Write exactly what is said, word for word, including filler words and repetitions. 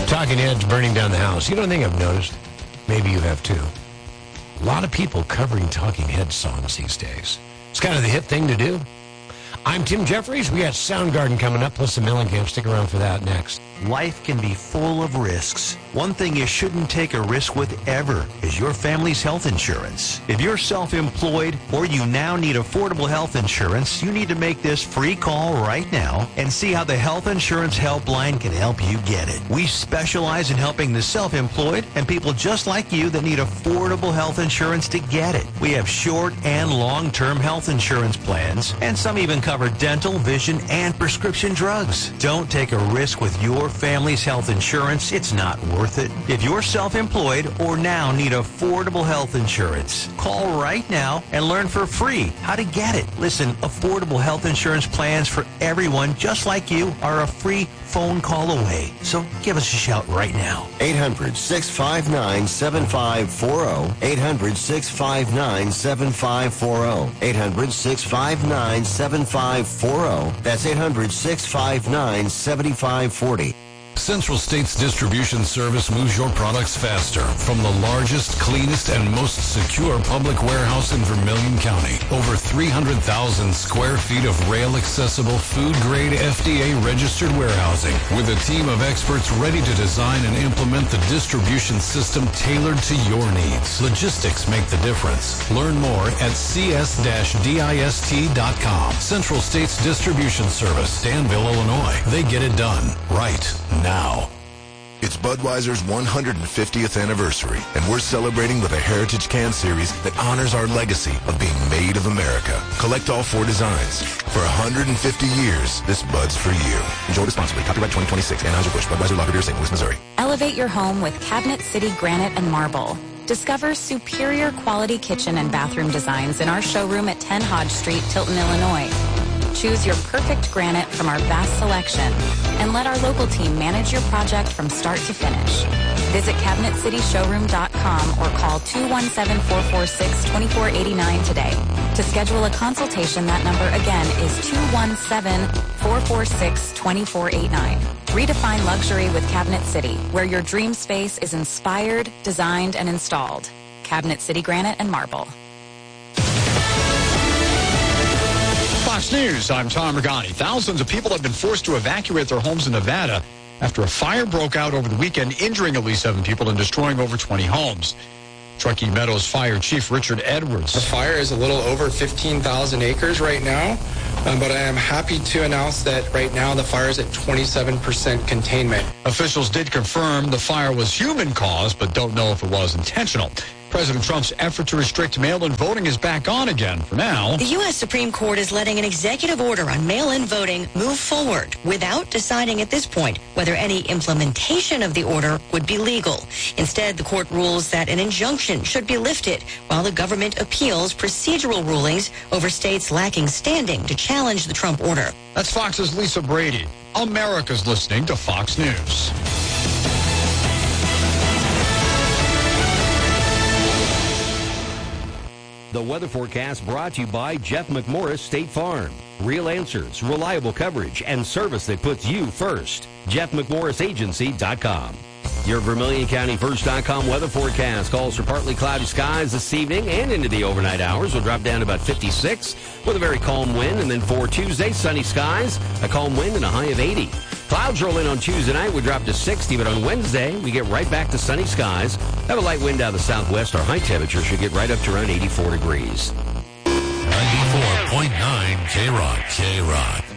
Talking Heads burning down the house. You know one thing I've noticed? Maybe you have too. A lot of people covering Talking Heads songs these days. It's kind of the hip thing to do. I'm Tim Jeffries. We got Soundgarden coming up, plus the Mellencamp. Stick around for that next. Life can be full of risks. One thing you shouldn't take a risk with ever is your family's health insurance. If you're self-employed or you now need affordable health insurance, you need to make this free call right now and see how the Health Insurance Helpline can help you get it. We specialize in helping the self-employed and people just like you that need affordable health insurance to get it. We have short and long-term health insurance plans, and some even cover dental, vision, and prescription drugs. Don't take a risk with your family's health insurance. It's not worth it. If you're self-employed or now need affordable health insurance, call right now and learn for free how to get it. Listen, affordable health insurance plans for everyone just like you are a free phone call away. So give us a shout right now. eight hundred, six five nine, seven five four zero. eight hundred, six five nine, seven five four zero. eight hundred, six five nine, seven five four zero. That's eight hundred, six five nine, seven five four zero. Central States Distribution Service moves your products faster from the largest, cleanest, and most secure public warehouse in Vermilion County. Over three hundred thousand square feet of rail-accessible, food-grade, F D A-registered warehousing with a team of experts ready to design and implement the distribution system tailored to your needs. Logistics make the difference. Learn more at c s dash dist dot com. Central States Distribution Service, Danville, Illinois. They get it done right now. Now. It's Budweiser's one hundred fiftieth anniversary, and we're celebrating with a Heritage Can Series that honors our legacy of being made of America. Collect all four designs. For one hundred fifty years, this Bud's for you. Enjoy responsibly. Copyright twenty twenty-six. Anheuser-Busch. Budweiser Lager Beer, Saint Louis, Missouri. Elevate your home with Cabinet City Granite and Marble. Discover superior quality kitchen and bathroom designs in our showroom at ten Hodge Street, Tilton, Illinois. Choose your perfect granite from our vast selection and let our local team manage your project from start to finish. Visit cabinet city showroom dot com or call two one seven, four four six, two four eight nine today. To schedule a consultation, that number again is two one seven, four four six, two four eight nine. Redefine luxury with Cabinet City, where your dream space is inspired, designed, and installed. Cabinet City Granite and Marble. Fox News, I'm Tom Regani. Thousands of people have been forced to evacuate their homes in Nevada after a fire broke out over the weekend, injuring at least seven people and destroying over twenty homes. Truckee Meadows Fire Chief Richard Edwards. The fire is a little over fifteen thousand acres right now, um, but I am happy to announce that right now the fire is at twenty-seven percent containment. Officials did confirm the fire was human-caused, but don't know if it was intentional. President Trump's effort to restrict mail-in voting is back on again for now. The U S Supreme Court is letting an executive order on mail-in voting move forward without deciding at this point whether any implementation of the order would be legal. Instead, the court rules that an injunction should be lifted while the government appeals procedural rulings over states lacking standing to challenge the Trump order. That's Fox's Lisa Brady. America's listening to Fox News. The weather forecast brought to you by Jeff McMorris State Farm. Real answers, reliable coverage, and service that puts you first. Jeff McMorris Agency dot com. Your Vermilion County First dot com weather forecast calls for partly cloudy skies this evening and into the overnight hours. We'll drop down to about fifty-six with a very calm wind. And then for Tuesday, sunny skies, a calm wind, and a high of eighty. Clouds roll in on Tuesday night. We drop to sixty, but on Wednesday, we get right back to sunny skies. Have a light wind out of the southwest. Our high temperature should get right up to around eighty-four degrees. ninety-four point nine K-Rock. K-Rock.